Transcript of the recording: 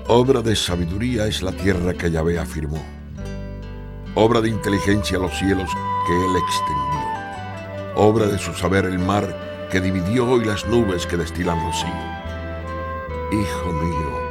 Obra de sabiduría es la tierra que Yahvé afirmó. Obra de inteligencia los cielos que él extendió. Obra de su saber el mar que dividió y las nubes que destilan rocío. Hijo mío,